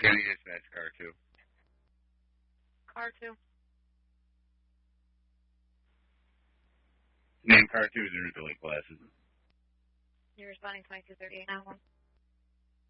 County Dispatch, car 2. Car 2. Name car 2 is in relay classes. You're responding 2238 now.